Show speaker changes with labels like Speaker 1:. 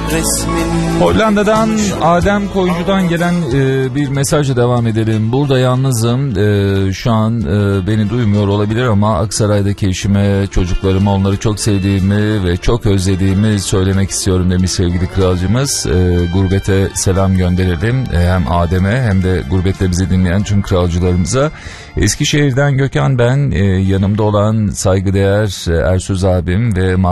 Speaker 1: Hollanda'dan Adem Koyucu'dan gelen bir mesajla devam edelim. Burada yalnızım. Şu an beni duymuyor olabilir ama Aksaray'daki eşime, çocuklarıma onları çok sevdiğimi ve çok özlediğimi söylemek istiyorum demiş sevgili kralcımız. Gurbete selam gönderelim. Hem Adem'e hem de gurbette bizi dinleyen tüm kralcılarımıza. Eskişehir'den Gökhan ben. Yanımda olan saygıdeğer Ersöz abim ve